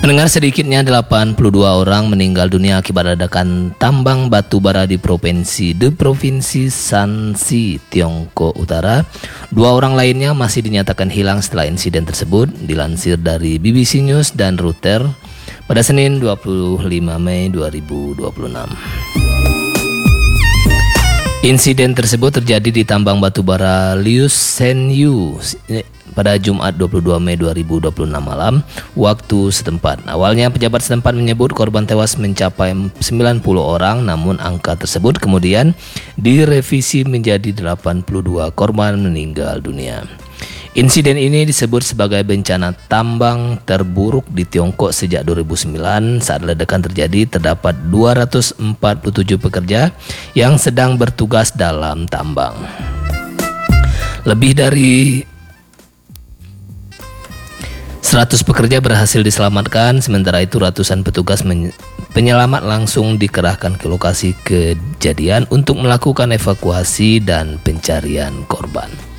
Pendengar, sedikitnya 82 orang meninggal dunia akibat ledakan tambang batu bara di provinsi Shanxi, Tiongkok Utara. 2 orang lainnya masih dinyatakan hilang setelah insiden tersebut, dilansir dari BBC News dan Reuters pada Senin 25 Mei 2026. Insiden tersebut terjadi di tambang batu bara Liu Shenyu pada Jumat 22 Mei 2026 malam waktu setempat. Awalnya pejabat setempat menyebut korban tewas mencapai 90 orang, namun angka tersebut kemudian direvisi menjadi 82 korban meninggal dunia. Insiden ini disebut sebagai bencana tambang terburuk di Tiongkok sejak 2009. Saat ledakan terjadi, terdapat 247 pekerja yang sedang bertugas dalam tambang. Lebih dari 100 pekerja berhasil diselamatkan, sementara itu ratusan petugas penyelamat langsung dikerahkan ke lokasi kejadian untuk melakukan evakuasi dan pencarian korban.